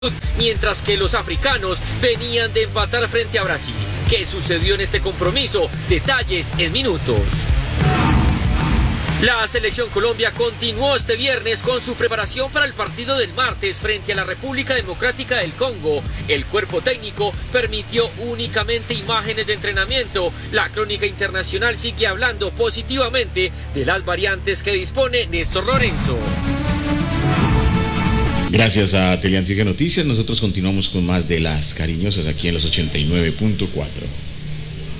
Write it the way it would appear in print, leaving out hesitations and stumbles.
mientras que los africanos venían de empatar frente a Brasil. ¿Qué sucedió en este compromiso? Detalles en minutos. La Selección Colombia continuó este viernes con su preparación para el partido del martes frente a la República Democrática del Congo. El cuerpo técnico permitió únicamente imágenes de entrenamiento. La crónica internacional sigue hablando positivamente de las variantes que dispone Néstor Lorenzo. Gracias a Teleantioquia Noticias, nosotros continuamos con más de Las Cariñosas aquí en los 89.4.